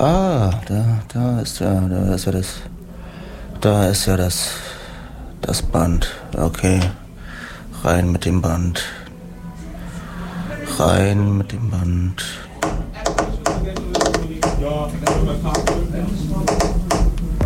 Da ist ja das Band. Okay. Rein mit dem Band. Rein mit dem Band.